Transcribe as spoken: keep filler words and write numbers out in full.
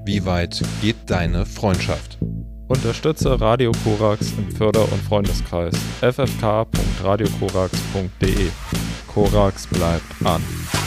Wie weit geht deine Freundschaft? Unterstütze Radio Korax im Förder- und Freundeskreis f f k punkt radio korax punkt d e. Korax bleibt an.